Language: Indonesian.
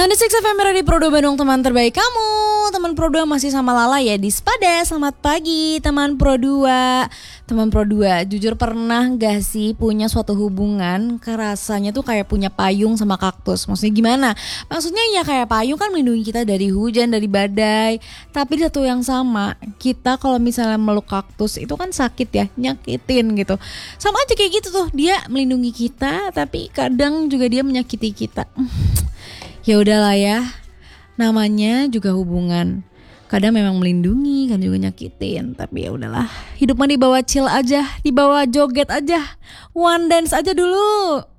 96 FM Radio Pro 2 Bandung, teman terbaik kamu. Teman Pro 2 masih sama Lala ya di Spada. Selamat pagi teman Pro 2. Teman Pro 2, jujur pernah gak sih punya suatu hubungan kerasanya tuh kayak punya payung sama kaktus? Maksudnya gimana? Maksudnya ya kayak payung kan melindungi kita dari hujan, dari badai. Tapi di satu yang sama, kita kalau misalnya meluk kaktus itu kan sakit ya, nyakitin gitu. Sama aja kayak gitu tuh, dia melindungi kita tapi kadang juga dia menyakiti kita. Ya udahlah ya, namanya juga hubungan. Kadang memang melindungi, kadang juga nyakitin. Tapi ya udahlah, hidup mah dibawa chill aja, dibawa joget aja, one dance aja dulu.